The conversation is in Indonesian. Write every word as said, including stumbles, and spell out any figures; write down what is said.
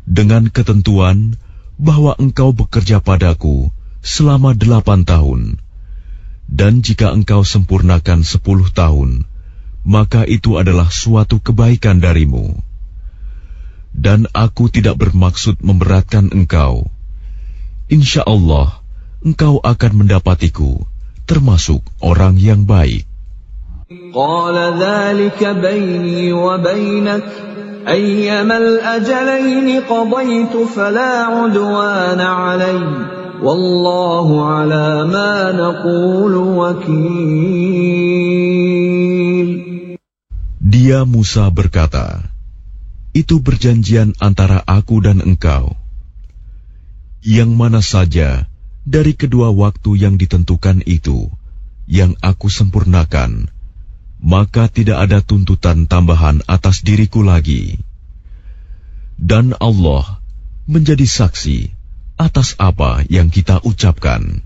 dengan ketentuan bahwa engkau bekerja padaku selama delapan tahun, dan jika engkau sempurnakan sepuluh tahun, maka itu adalah suatu kebaikan darimu. Dan aku tidak bermaksud memberatkan engkau. Insya Allah, engkau akan mendapatiku termasuk orang yang baik. Qala dzalika baini wa bainak ayyama al-ajalaini qadaytu fala 'udwana 'alayya wallahu 'ala ma naqulu wakil. Dia Musa berkata, itu perjanjian antara aku dan engkau. Yang mana saja dari kedua waktu yang ditentukan itu yang aku sempurnakan, maka tidak ada tuntutan tambahan atas diriku lagi. Dan Allah menjadi saksi atas apa yang kita ucapkan.